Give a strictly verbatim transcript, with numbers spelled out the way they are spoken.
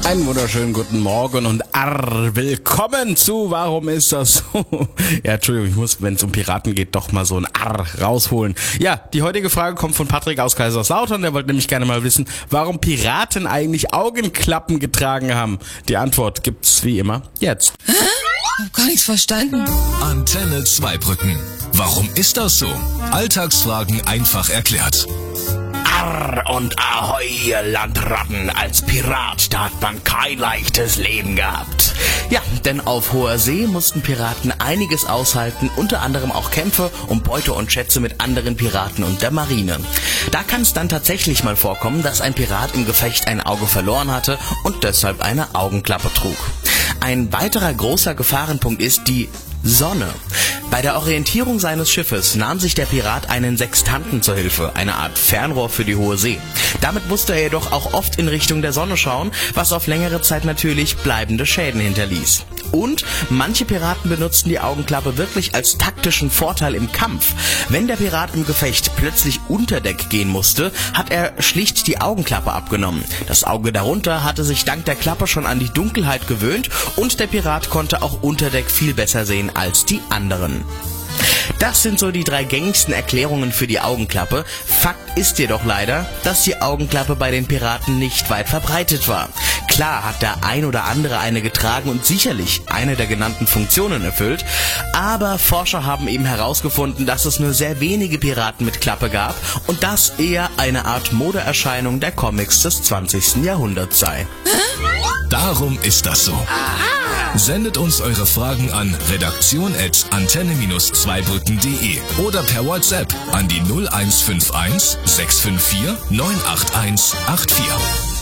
Einen wunderschönen guten Morgen und arr, willkommen zu Warum ist das so? Ja, Entschuldigung, ich muss, wenn es um Piraten geht, doch mal so ein Arr rausholen. Ja, die heutige Frage kommt von Patrick aus Kaiserslautern. Der wollte nämlich gerne mal wissen, warum Piraten eigentlich Augenklappen getragen haben. Die Antwort gibt's wie immer jetzt. Hä? Hab gar nichts verstanden. Antenne Zweibrücken. Warum ist das so? Alltagsfragen einfach erklärt. Arr und Ahoi, ihr Landratten, als Pirat, da hat man kein leichtes Leben gehabt. Ja, denn auf hoher See mussten Piraten einiges aushalten, unter anderem auch Kämpfe um Beute und Schätze mit anderen Piraten und der Marine. Da kann es dann tatsächlich mal vorkommen, dass ein Pirat im Gefecht ein Auge verloren hatte und deshalb eine Augenklappe trug. Ein weiterer großer Gefahrenpunkt ist die Sonne. Bei der Orientierung seines Schiffes nahm sich der Pirat einen Sextanten zur Hilfe, eine Art Fernrohr für die hohe See. Damit musste er jedoch auch oft in Richtung der Sonne schauen, was auf längere Zeit natürlich bleibende Schäden hinterließ. Und manche Piraten benutzten die Augenklappe wirklich als taktischen Vorteil im Kampf. Wenn der Pirat im Gefecht plötzlich unter Deck gehen musste, hat er schlicht die Augenklappe abgenommen. Das Auge darunter hatte sich dank der Klappe schon an die Dunkelheit gewöhnt und der Pirat konnte auch unter Deck viel besser sehen als die anderen. Das sind so die drei gängigsten Erklärungen für die Augenklappe. Fakt ist jedoch leider, dass die Augenklappe bei den Piraten nicht weit verbreitet war. Klar hat der ein oder andere eine getragen und sicherlich eine der genannten Funktionen erfüllt, aber Forscher haben eben herausgefunden, dass es nur sehr wenige Piraten mit Klappe gab und das eher eine Art Modeerscheinung der Comics des zwanzigsten Jahrhunderts sei. Darum ist das so. Sendet uns eure Fragen an redaktion at antenne zweibrücken punkt de oder per WhatsApp an die null eins fünf eins sechs fünf vier neun acht eins acht vier.